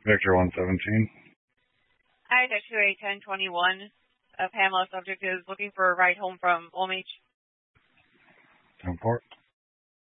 Victor 117. Hi, that's 1021. Pamela, subject is looking for a ride home from OMH. 10-4.